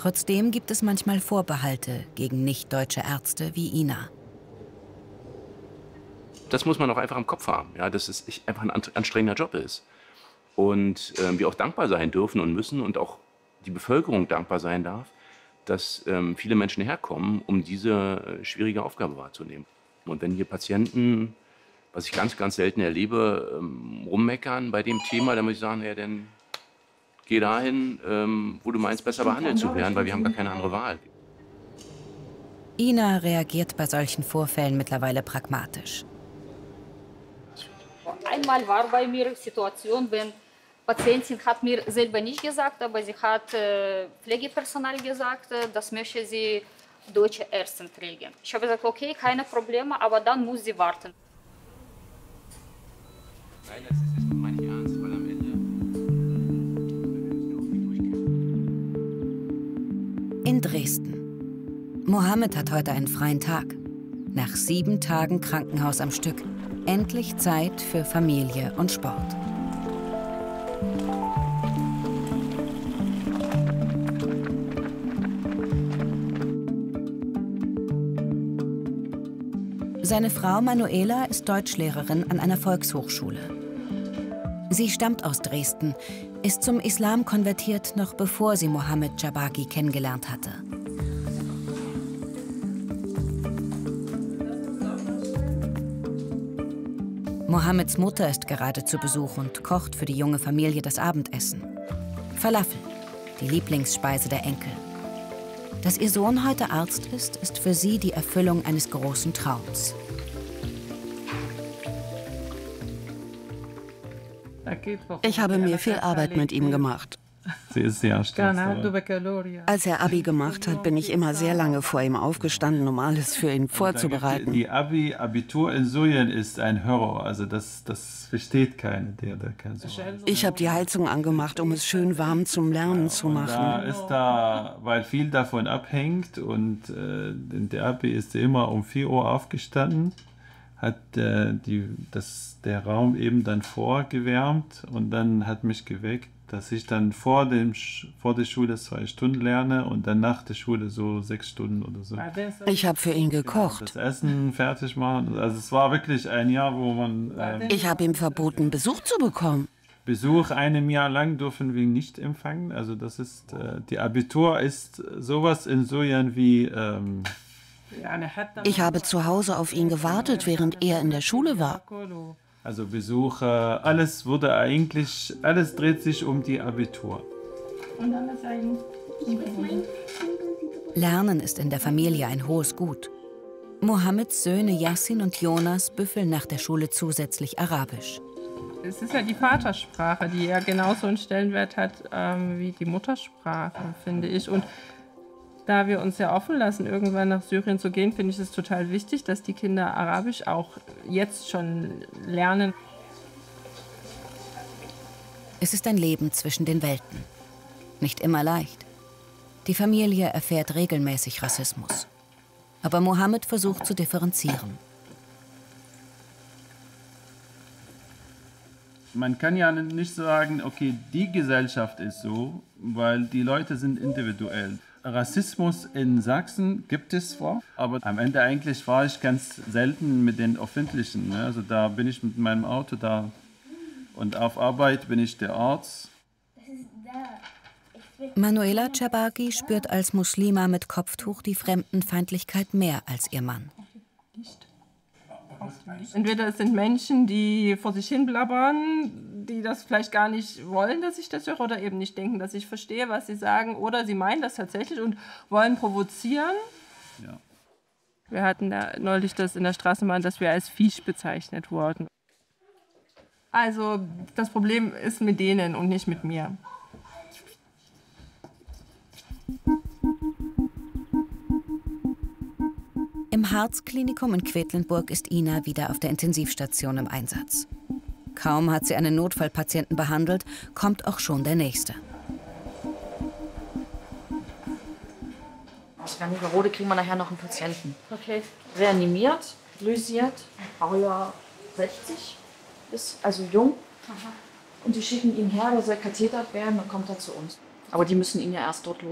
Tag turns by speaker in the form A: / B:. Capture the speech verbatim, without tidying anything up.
A: Trotzdem gibt es manchmal Vorbehalte gegen nicht-deutsche Ärzte wie Ina.
B: Das muss man auch einfach im Kopf haben, ja, dass es einfach ein anstrengender Job ist. Und äh, wir auch dankbar sein dürfen und müssen und auch die Bevölkerung dankbar sein darf, dass ähm, viele Menschen herkommen, um diese äh, schwierige Aufgabe wahrzunehmen. Und wenn hier Patienten, was ich ganz, ganz selten erlebe, ähm, rummeckern bei dem Thema, dann muss ich sagen, ja, dann geh dahin, ähm, wo du meinst, besser behandelt zu werden, weil wir haben gar keine andere Wahl.
A: Ina reagiert bei solchen Vorfällen mittlerweile pragmatisch.
C: Einmal war bei mir eine Situation, wenn Patientin hat mir selber nicht gesagt, aber sie hat äh, Pflegepersonal gesagt, äh, das möchte sie deutsche Ärztin kriegen. Ich habe gesagt, okay, keine Probleme, aber dann muss sie warten.
B: Nein, das ist meine ich ernst, weil am Ende...
A: In Dresden. Mohammed hat heute einen freien Tag. Nach sieben Tagen Krankenhaus am Stück. Endlich Zeit für Familie und Sport. Seine Frau Manuela ist Deutschlehrerin an einer Volkshochschule. Sie stammt aus Dresden, ist zum Islam konvertiert, noch bevor sie Mohammed Jabagi kennengelernt hatte. Mohammeds Mutter ist gerade zu Besuch und kocht für die junge Familie das Abendessen. Falafel, die Lieblingsspeise der Enkel. Dass ihr Sohn heute Arzt ist, ist für sie die Erfüllung eines großen Traums.
D: Ich habe mir viel Arbeit mit ihm gemacht.
E: Sie ist sehr stolz.
D: Als er Abi gemacht hat, bin ich immer sehr lange vor ihm aufgestanden, um alles für ihn vorzubereiten.
E: Die Abi, Abitur in Syrien ist ein Horror. Also das, das versteht keiner, der da kann so.
D: Ich habe die Heizung angemacht, um es schön warm zum Lernen zu machen.
E: Da ist da, weil viel davon abhängt und äh, in der Abi ist sie immer um vier Uhr aufgestanden, hat äh, die, das, der Raum eben dann vorgewärmt und dann hat mich geweckt, dass ich dann vor, dem, vor der Schule zwei Stunden lerne und dann nach der Schule so sechs Stunden oder so.
D: Ich habe für ihn gekocht.
E: Das Essen fertig machen. Also es war wirklich ein Jahr, wo man... Ähm,
D: ich habe ihm verboten, Besuch zu bekommen.
E: Besuch einem Jahr lang dürfen wir nicht empfangen. Also das ist, äh, die Abitur ist sowas in Syrien wie... Ähm,
D: ich habe zu Hause auf ihn gewartet, während er in der Schule war.
E: Also Besuche, alles wurde eigentlich, alles dreht sich um die Abitur.
A: Lernen ist in der Familie ein hohes Gut. Mohammeds Söhne Yassin und Jonas büffeln nach der Schule zusätzlich Arabisch.
F: Es ist ja die Vatersprache, die ja genauso einen Stellenwert hat ähm, wie die Muttersprache, finde ich. Und da wir uns ja offen lassen, irgendwann nach Syrien zu gehen, finde ich es total wichtig, dass die Kinder Arabisch auch jetzt schon lernen.
A: Es ist ein Leben zwischen den Welten. Nicht immer leicht. Die Familie erfährt regelmäßig Rassismus. Aber Mohammed versucht zu differenzieren.
E: Man kann ja nicht sagen, okay, die Gesellschaft ist so, weil die Leute sind individuell. Rassismus in Sachsen gibt es zwar, aber am Ende eigentlich war ich ganz selten mit den Öffentlichen. Ne? Also da bin ich mit meinem Auto da und auf Arbeit bin ich der Arzt.
A: Manuela Jabagi spürt als Muslima mit Kopftuch die Fremdenfeindlichkeit mehr als ihr Mann.
F: Entweder es sind Menschen, die vor sich hin blabbern, die das vielleicht gar nicht wollen, dass ich das höre, oder eben nicht denken, dass ich verstehe, was sie sagen, oder sie meinen das tatsächlich und wollen provozieren.
E: Ja.
F: Wir hatten da neulich das in der Straßenbahn, dass wir als Viech bezeichnet wurden. Also das Problem ist mit denen und nicht mit mir.
A: Im Harzklinikum in Quedlinburg ist Ina wieder auf der Intensivstation im Einsatz. Kaum hat sie einen Notfallpatienten behandelt, kommt auch schon der nächste.
G: Aus Wernigerode kriegen wir nachher noch einen Patienten.
C: Okay.
G: Reanimiert, lysiert, Baujahr sechzig, ist also jung. Aha. Und die schicken ihn her, der soll kathetert werden, dann kommt er zu uns. Aber die müssen ihn ja erst dort los.